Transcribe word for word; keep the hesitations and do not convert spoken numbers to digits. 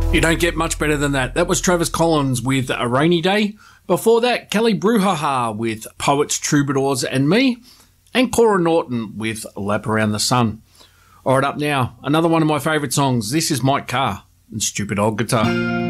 You don't get much better than that. That was Travis Collins with A Rainy Day. Before that, Kelly Bruhaha with Poets, Troubadours and Me. And Cora Norton with Lap Around the Sun. All right, up now, another one of my favourite songs. This is Mike Carr and Stupid Old Guitar.